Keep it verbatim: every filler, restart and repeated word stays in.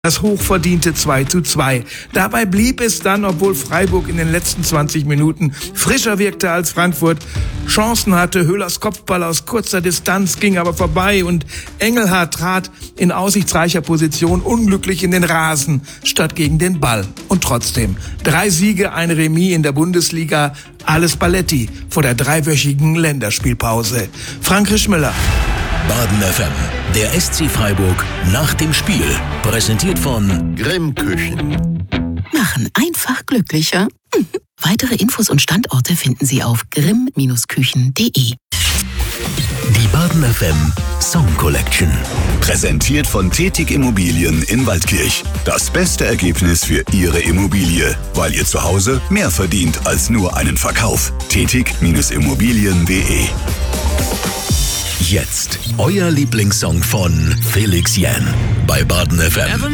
Das hochverdiente zwei zu zwei. Dabei blieb es dann, obwohl Freiburg in den letzten zwanzig Minuten frischer wirkte als Frankfurt. Chancen hatte, Höhlers Kopfball aus kurzer Distanz ging aber vorbei und Engelhardt trat in aussichtsreicher Position unglücklich in den Rasen statt gegen den Ball. Und trotzdem, drei Siege, ein Remis in der Bundesliga, alles Paletti vor der dreiwöchigen Länderspielpause. Frank Rischmüller. Baden F M, der S C Freiburg nach dem Spiel. Präsentiert von Grimm Küchen. Machen einfach glücklicher. Weitere Infos und Standorte finden Sie auf grimm Küchen punkt de. Die Baden F M Song Collection. Präsentiert von Tätig Immobilien in Waldkirch. Das beste Ergebnis für Ihre Immobilie, weil ihr zu Hause mehr verdient als nur einen Verkauf. Tätig Immobilien punkt de. Jetzt euer Lieblingssong von Felix Jähn bei Baden F M.